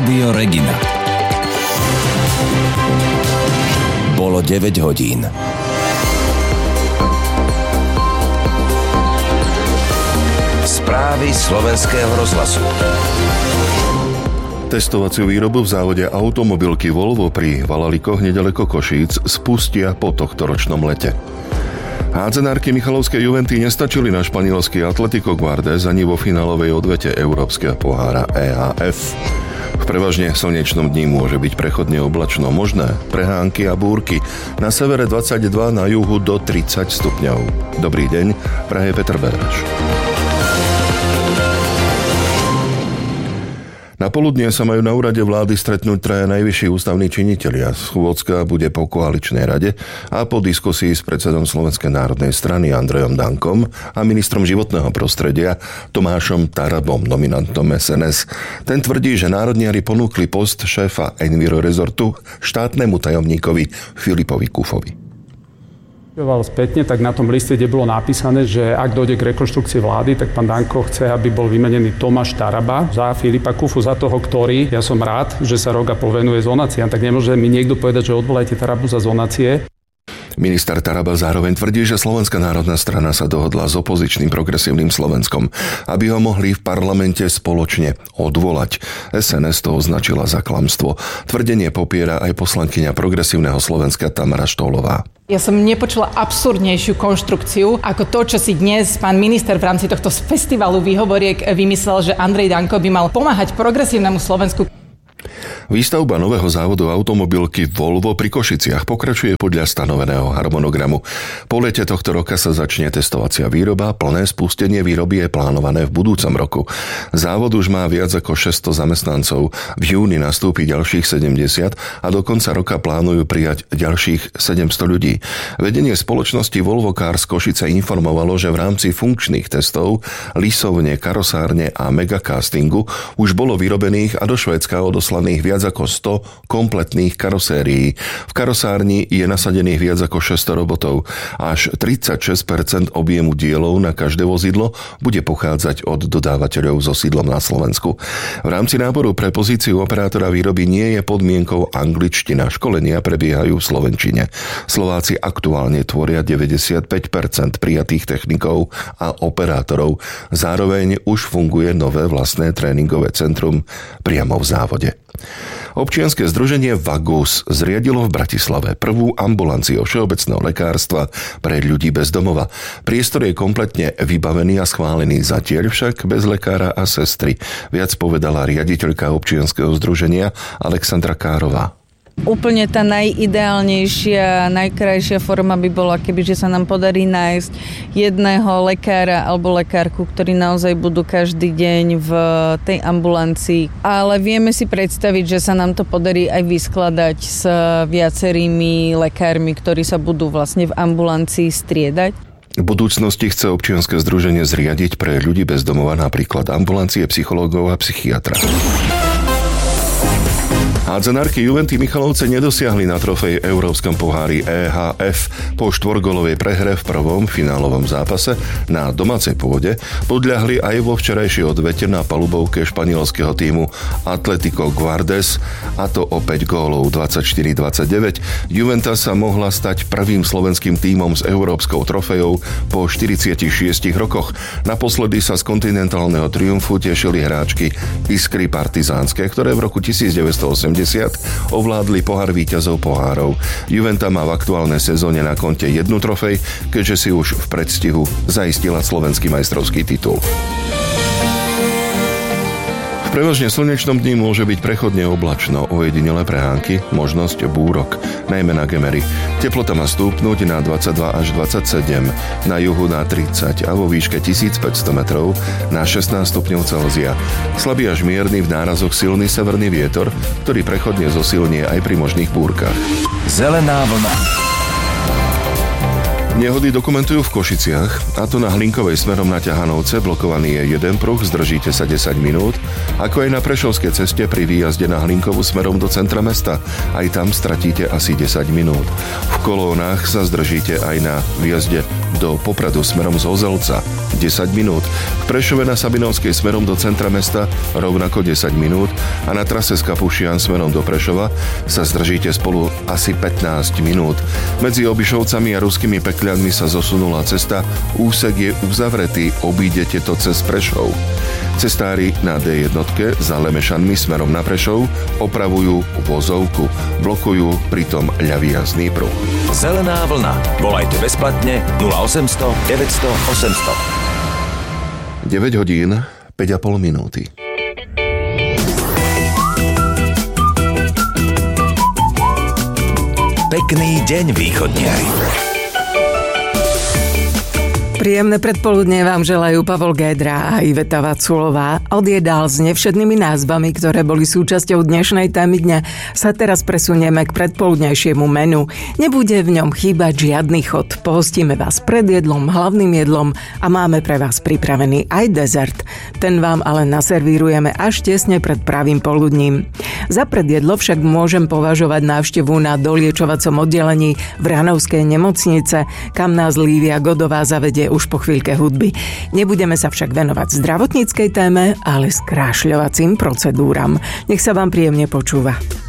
Rádio Regina. Bolo 9 hodín. Správy slovenského rozhlasu. Testovaciu výrobu v závode automobilky Volvo pri Valalikoch nedaleko Košíc spustia po tohtoročnom lete. Hádzanárky Michalovskej Juventy nestačili na španielský Atletico Guardes ani vo finálovej odvete Európskeho pohára EHF. V prevažne slnečnom dni môže byť prechodne oblačno, možné prehánky a búrky. Na severe 22, na juhu do 30 stupňov. Dobrý deň, praje Peter Béraš. Na poludnie sa majú na úrade vlády stretnúť traja najvyšší ústavní činitelia. Schôdzka bude po koaličnej rade a po diskusii s predsedom Slovenskej národnej strany Andrejom Dankom a ministrom životného prostredia Tomášom Tarabom, nominantom SNS. Ten tvrdí, že národniari ponúkli post šéfa Enviro Resortu štátnemu tajomníkovi Filipovi Kufovi. Spätne, tak na tom liste, kde bolo napísané, že ak dojde k rekonštrukcii vlády, tak pán Danko chce, aby bol vymenený Tomáš Taraba za Filipa Kufu, za toho, ktorý, ja som rád, že sa rok a pol venuje zonáciám, tak nemôže mi niekto povedať, že odvolajte Tarabu za zonácie. Minister Taraba zároveň tvrdí, že Slovenská národná strana sa dohodla s opozičným Progresívnym Slovenskom, aby ho mohli v parlamente spoločne odvolať. SNS to označila za klamstvo. Tvrdenie popiera aj poslankyňa Progresívneho Slovenska Tamara Štolová. Ja som nepočula absurdnejšiu konštrukciu ako to, čo si dnes pán minister v rámci tohto festivalu výhovoriek vymyslel, že Andrej Danko by mal pomáhať Progresívnemu Slovensku. Výstavba nového závodu automobilky Volvo pri Košiciach pokračuje podľa stanoveného harmonogramu. Po lete tohto roka sa začne testovacia výroba, plné spustenie výroby je plánované v budúcom roku. Závod už má viac ako 600 zamestnancov, v júni nastúpi ďalších 70 a do konca roka plánujú prijať ďalších 700 ľudí. Vedenie spoločnosti Volvo Cars Košice informovalo, že v rámci funkčných testov, lisovne, karosárne a megacastingu už bolo vyrobených a do Švédska odoslaných viac ako 100 kompletných karosérií. V karosárni je nasadených viac ako 600 robotov. Až 36% objemu dielov na každé vozidlo bude pochádzať od dodávateľov so sídlom na Slovensku. V rámci náboru pre pozíciu operátora výroby nie je podmienkou angličtina. Školenia prebiehajú v slovenčine. Slováci aktuálne tvoria 95% prijatých technikov a operátorov. Zároveň už funguje nové vlastné tréningové centrum priamo v závode. Občianske združenie Vagus zriadilo v Bratislave prvú ambulanciu všeobecného lekárstva pre ľudí bez domova. Priestor je kompletne vybavený a schválený, zatiaľ však bez lekára a sestry. Viac povedala riaditeľka občianskeho združenia Alexandra Kárová. Úplne tá najideálnejšia, najkrajšia forma by bola, kebyže sa nám podarí nájsť jedného lekára alebo lekárku, ktorí naozaj budú každý deň v tej ambulancii. Ale vieme si predstaviť, že sa nám to podarí aj vyskladať s viacerými lekármi, ktorí sa budú vlastne v ambulancii striedať. V budúcnosti chce občianske združenie zriadiť pre ľudí bez domova napríklad ambulancie psychológov a psychiatra. Hádzanárky Juventy Michalovce nedosiahli na trofej Európskom pohári EHF. Po štvorgolovej prehre v prvom finálovom zápase na domácej pôde podľahli aj vo včerajšej odvete na palubovke španielského tímu Atletico Guardes, a to o 5 gólov 24-29. Juventa sa mohla stať prvým slovenským tímom s európskou trofejou po 46 rokoch. Naposledy sa z kontinentálneho triumfu tešili hráčky Iskry Partizánske, ktoré v roku 1980 ovládli pohár víťazov pohárov. Juventa má v aktuálnej sezóne na konte jednu trofej, keďže si už v predstihu zaistila slovenský majstrovský titul. V prevažne slnečnom dni môže byť prechodne oblačno, ojedinelé prehánky, možnosť búrok, najmä na Gemery. Teplota má stúpnuť na 22 až 27, na juhu na 30 a vo výške 1500 metrov na 16 stupňov Celzia. Slabý až mierny, v nárazoch silný severný vietor, ktorý prechodne zosilnie aj pri možných búrkach. Zelená vlna. Nehody dokumentujú v Košiciach, a to na Hlinkovej smerom na Ťahanovce, blokovaný je jeden pruh, zdržíte sa 10 minút, ako aj na Prešovskej ceste pri výjazde na Hlinkovú smerom do centra mesta, aj tam stratíte asi 10 minút. V kolónach sa zdržíte aj na výjazde do Popradu smerom z Ozelca 10 minút, v Prešove na Sabinovskej smerom do centra mesta rovnako 10 minút a na trase z Kapušian smerom do Prešova sa zdržíte spolu asi 15 minút. Medzi Obišovcami a Ruskými Peklianmi sa zosunula cesta, úsek je uzavretý, obídete to cez Prešov. Cestári na D1 za Lemešanmi smerom na Prešov opravujú vozovku, blokujú pritom ľavý jazdný pruh. Zelená vlna. Volajte bezplatne 0800 900 800. 9 hodín, 5,5 minúty. Pekný deň, východniari. Príjemné predpoludne vám želajú Pavol Gédra a Iveta Vaculová. Od jedál s nevšednými názvami, ktoré boli súčasťou dnešnej témy dňa, sa teraz presunieme k predpoludnejšiemu menu. Nebude v ňom chýbať žiadny chod. Pohostíme vás pred jedlom, hlavným jedlom a máme pre vás pripravený aj dezert. Ten vám ale naservírujeme až tesne pred pravým poludním. Za predjedlo však môžem považovať návštevu na doliečovacom oddelení v Ranovskej nemocnice, kam nás Lívia Godová zavedie už po chvíľke hudby. Nebudeme sa však venovať zdravotníckej téme, ale skrášľovacím procedúram. Nech sa vám príjemne počúva.